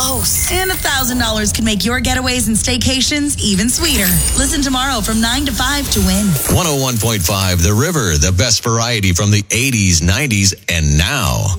close. And $1,000 can make your getaways and staycations even sweeter. Listen tomorrow from 9 to 5 to win. 101.5 The River, the best variety from the 80s, 90s, and now.